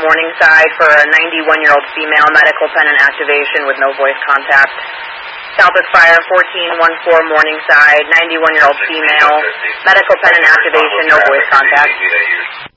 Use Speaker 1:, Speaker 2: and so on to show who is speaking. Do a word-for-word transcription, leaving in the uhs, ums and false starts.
Speaker 1: Morningside for a ninety-one-year-old female, medical pen and activation with no voice contact. Southwick Fire, fourteen one four Morningside, ninety-one-year-old female, medical pen and activation, no voice contact.